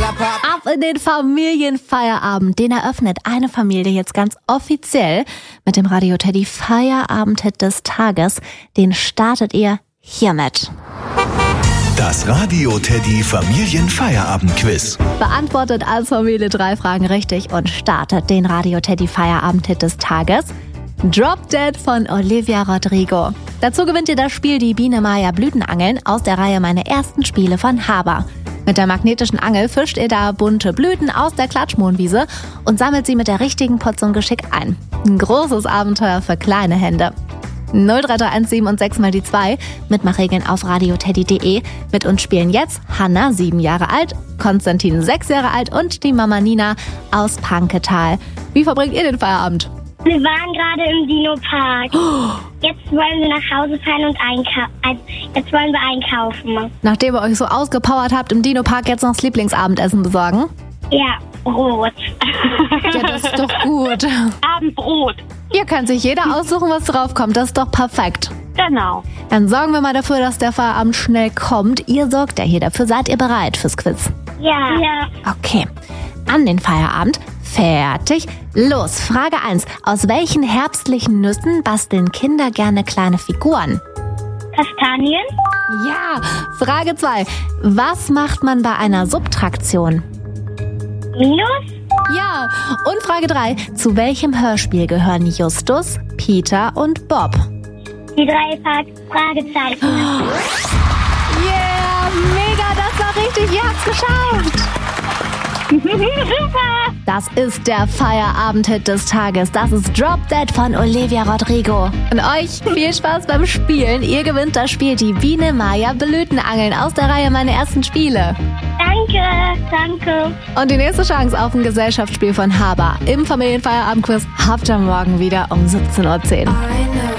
Ab in den Familienfeierabend. Den eröffnet eine Familie jetzt ganz offiziell mit dem Radio Teddy Feierabend-Hit des Tages. Den startet ihr hiermit. Das Radio Teddy Familienfeierabend-Quiz. Beantwortet als Familie 3 Fragen richtig und startet den Radio Teddy Feierabend-Hit des Tages. Drop Dead von Olivia Rodrigo. Dazu gewinnt ihr das Spiel Die Biene Maya Blütenangeln aus der Reihe Meine ersten Spiele von Haber. Mit der magnetischen Angel fischt ihr da bunte Blüten aus der Klatschmohnwiese und sammelt sie mit der richtigen Portion Geschick ein. Ein großes Abenteuer für kleine Hände. 03317 und 6 mal die 2. Mitmachregeln auf radioteddy.de. Mit uns spielen jetzt Hanna, 7 Jahre alt, Konstantin, 6 Jahre alt und die Mama Nina aus Panketal. Wie verbringt ihr den Feierabend? Wir waren gerade im Dino-Park. Jetzt wollen wir nach Hause fahren und einkaufen. Nachdem ihr euch so ausgepowert habt im Dino-Park, jetzt noch das Lieblingsabendessen besorgen? Ja, Brot. Ja, das ist doch gut. Abendbrot. Hier kann sich jeder aussuchen, was draufkommt. Das ist doch perfekt. Genau. Dann sorgen wir mal dafür, dass der Feierabend schnell kommt. Ihr sorgt ja hier dafür. Seid ihr bereit fürs Quiz? Ja. Okay. An den Feierabend. Fertig. Los. Frage 1. Aus welchen herbstlichen Nüssen basteln Kinder gerne kleine Figuren? Kastanien? Ja. Frage 2. Was macht man bei einer Subtraktion? Minus? Ja. Und Frage 3. Zu welchem Hörspiel gehören Justus, Peter und Bob? Die 3 Fragezeichen. Yeah, mega, das war richtig, ihr habt's geschafft. Super! Das ist der Feierabend-Hit des Tages. Das ist Drop Dead von Olivia Rodrigo. Und euch viel Spaß beim Spielen. Ihr gewinnt das Spiel Die Biene Maya Blütenangeln aus der Reihe Meine ersten Spiele. Danke. Und die nächste Chance auf ein Gesellschaftsspiel von Haber im Familienfeierabend-Quiz habt ihr morgen wieder um 17:10 Uhr.